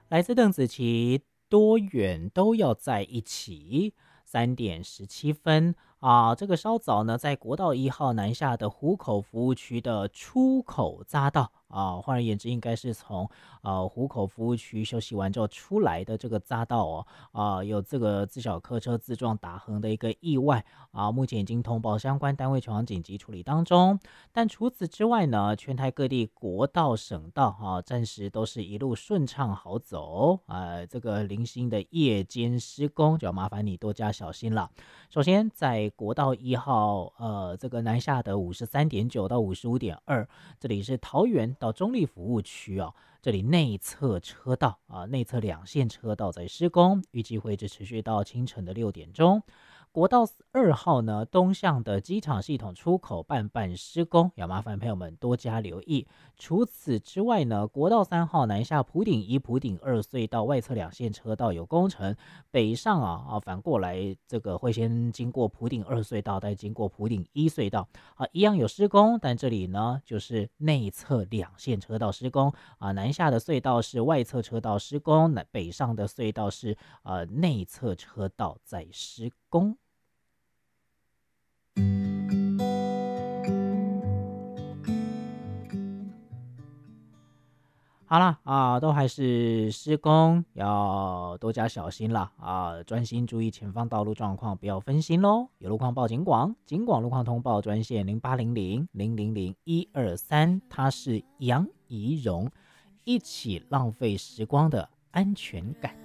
来自邓紫棋，多远都要在一起。3点17分啊，这个稍早呢，在国道1号南下的湖口服务区的出口匝道啊，换而言之，应该是从湖口服务区休息完之后出来的这个匝道哦，有这个自小客车自撞打横的一个意外啊，目前已经通报相关单位前往紧急处理当中。但除此之外呢，全台各地国道、省道啊，暂时都是一路顺畅好走。这个零星的夜间施工，就要麻烦你多加小心了。首先，在国道1号，这个南下的53.9到55.2，这里是桃园到中立服务区哦。这里内侧车道内侧2线车道在施工，预计会一直持续到清晨的6点钟。国道2号呢，东向的机场系统出口半施工，要麻烦朋友们多加留意。除此之外呢，国道3号南下埔顶1、埔顶2隧道外侧2线车道有工程，北上反过来这个会先经过埔顶2隧道，再经过埔顶1隧道一样有施工，但这里呢就是内侧2线车道施工南下的隧道是外侧车道施工，北上的隧道是内侧车道在施工。好啦都还是施工，要多加小心啦专心注意前方道路状况，不要分心咯。有路况报警广路况通报专线0800-000-123，它是杨怡蓉，一起浪费时光的安全感。